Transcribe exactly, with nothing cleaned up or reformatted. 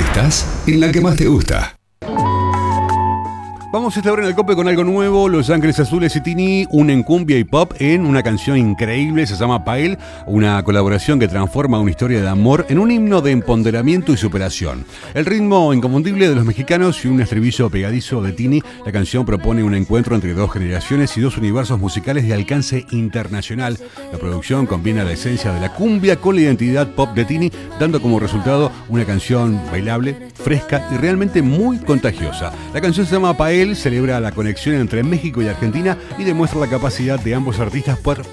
Estás en la que más te gusta. Vamos a estar en el Cope con algo nuevo. Los Ángeles Azules y Tini unen cumbia y pop en una canción increíble. Se llama Pael, una colaboración que transforma una historia de amor en un himno de empoderamiento y superación. El ritmo inconfundible de los mexicanos y un estribillo pegadizo de Tini. La canción propone un encuentro entre dos generaciones y dos universos musicales de alcance internacional. La producción combina la esencia de la cumbia con la identidad pop de Tini, dando como resultado una canción bailable, fresca y realmente muy contagiosa. La canción se llama Pael, celebra la conexión entre México y Argentina y demuestra la capacidad de ambos artistas por